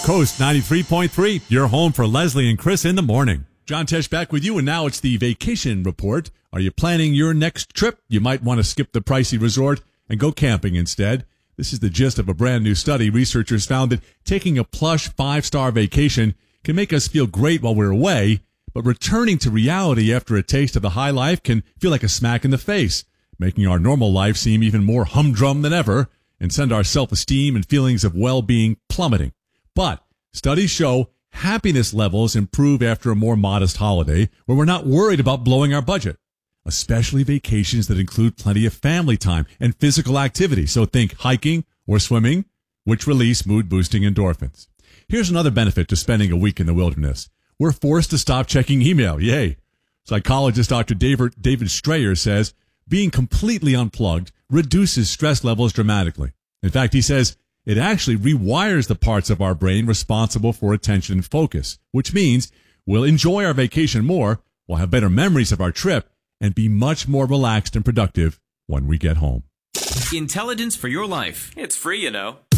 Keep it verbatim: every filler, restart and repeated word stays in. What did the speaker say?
Coast ninety-three point three, your home for Leslie and Chris in the morning. John Tesh back with you, and now it's the vacation report. Are you planning your next trip? You might want to skip the pricey resort and go camping instead. This is the gist of a brand new study. Researchers found that taking a plush five-star vacation can make us feel great while we're away, but returning to reality after a taste of the high life can feel like a smack in the face, making our normal life seem even more humdrum than ever and send our self-esteem and feelings of well-being plummeting. But studies show happiness levels improve after a more modest holiday where we're not worried about blowing our budget, especially vacations that include plenty of family time and physical activity. So think hiking or swimming, which release mood-boosting endorphins. Here's another benefit to spending a week in the wilderness. We're forced to stop checking email. Yay. Psychologist Doctor David, David Strayer says being completely unplugged reduces stress levels dramatically. In fact, he says it actually rewires the parts of our brain responsible for attention and focus, which means we'll enjoy our vacation more, we'll have better memories of our trip, and be much more relaxed and productive when we get home. Intelligence for your life. It's free, you know.